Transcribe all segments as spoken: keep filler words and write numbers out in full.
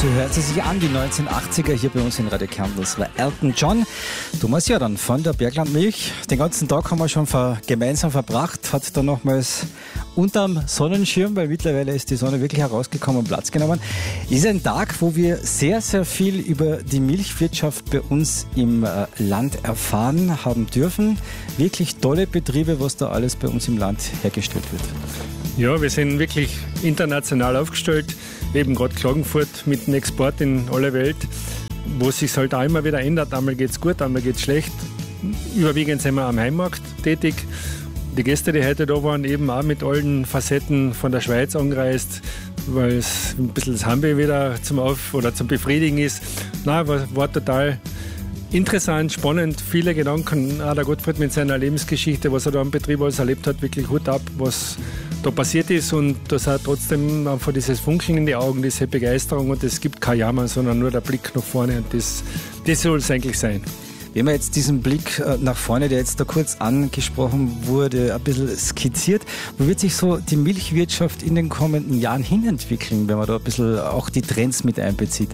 So hört es sich an, die neunzehnhundertachtziger hier bei uns in Radio Kärnten. Das war Elton John. Thomas Jordan von der Berglandmilch. Den ganzen Tag haben wir schon ver- gemeinsam verbracht, hat dann nochmals unterm Sonnenschirm, weil mittlerweile ist die Sonne wirklich herausgekommen und Platz genommen. Ist ein Tag, wo wir sehr, sehr viel über die Milchwirtschaft bei uns im äh, Land erfahren haben dürfen. Wirklich tolle Betriebe, was da alles bei uns im Land hergestellt wird. Ja, wir sind wirklich international aufgestellt, eben gerade Klagenfurt mit dem Export in alle Welt, wo es sich halt auch immer wieder ändert. Einmal geht es gut, einmal geht es schlecht. Überwiegend sind wir am Heimmarkt tätig. Die Gäste, die heute da waren, eben auch mit allen Facetten von der Schweiz angereist, weil es ein bisschen das Heimweh wieder zum Auf- oder zum Befriedigen ist. Nein, war, war total interessant, spannend, viele Gedanken. Auch der Gottfried mit seiner Lebensgeschichte, was er da am Betrieb alles erlebt hat, wirklich Hut ab, was da passiert ist, und das hat trotzdem einfach dieses Funkeln in die Augen, diese Begeisterung, und es gibt kein Jammern, sondern nur der Blick nach vorne, und das, das soll es eigentlich sein. Wenn man jetzt diesen Blick nach vorne, der jetzt da kurz angesprochen wurde, ein bisschen skizziert, wo wird sich so die Milchwirtschaft in den kommenden Jahren hinentwickeln, wenn man da ein bisschen auch die Trends mit einbezieht?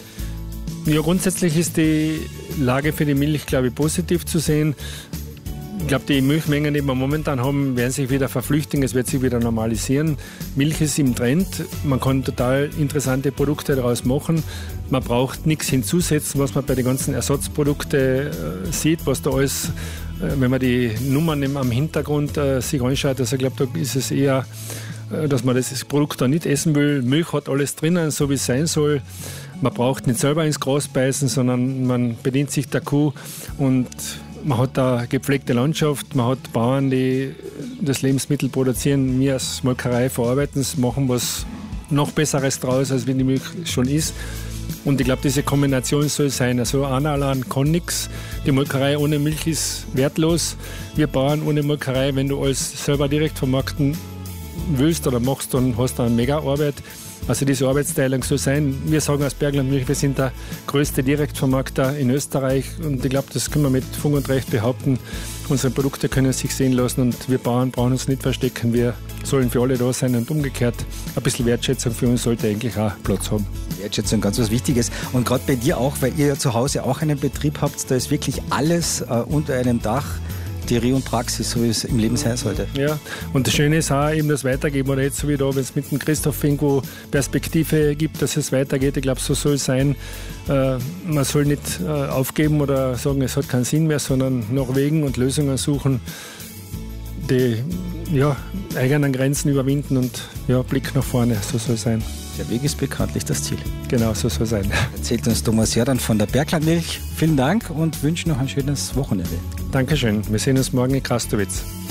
Ja, grundsätzlich ist die Lage für die Milch, glaube ich, positiv zu sehen. Ich glaube, die Milchmengen, die wir momentan haben, werden sich wieder verflüchtigen, es wird sich wieder normalisieren. Milch ist im Trend, man kann total interessante Produkte daraus machen. Man braucht nichts hinzusetzen, was man bei den ganzen Ersatzprodukten äh, sieht, was da alles, äh, wenn man die Nummern im, am Hintergrund äh, sich anschaut, also ich glaube, da ist es eher, äh, dass man das Produkt da nicht essen will. Milch hat alles drinnen, so wie es sein soll. Man braucht nicht selber ins Gras beißen, sondern man bedient sich der Kuh, und man hat eine gepflegte Landschaft, man hat Bauern, die das Lebensmittel produzieren. Wir als Molkerei verarbeiten es, machen was noch Besseres draus, als wenn die Milch schon ist. Und ich glaube, diese Kombination soll sein. Also einer allein kann nichts. Die Molkerei ohne Milch ist wertlos. Wir Bauern ohne Molkerei, wenn du alles selber direkt vermarkten willst oder machst, dann hast du eine mega Arbeit. Also diese Arbeitsteilung soll sein. Wir sagen als Berglandmilch, wir sind der größte Direktvermarkter in Österreich, und ich glaube, das können wir mit Fug und Recht behaupten. Unsere Produkte können sich sehen lassen, und wir Bauern brauchen uns nicht verstecken. Wir sollen für alle da sein, und umgekehrt ein bisschen Wertschätzung für uns sollte eigentlich auch Platz haben. Wertschätzung, ganz was Wichtiges. Und gerade bei dir auch, weil ihr ja zu Hause auch einen Betrieb habt, da ist wirklich alles äh, unter einem Dach. Theorie und Praxis, so wie es im Leben sein sollte. Ja, und das Schöne ist auch eben das Weitergeben, oder jetzt so wie da, wenn es mit dem Christoph irgendwo Perspektive gibt, dass es weitergeht. Ich glaube, so soll es sein. Äh, man soll nicht äh, aufgeben oder sagen, es hat keinen Sinn mehr, sondern nach Wegen und Lösungen suchen, die ja, eigenen Grenzen überwinden, und ja, Blick nach vorne, so soll es sein. Der Weg ist bekanntlich das Ziel. Genau, so soll es sein. Erzählt uns Thomas Jordan von der Berglandmilch. Vielen Dank und wünsche noch ein schönes Wochenende. Dankeschön. Wir sehen uns morgen in Krastowitz.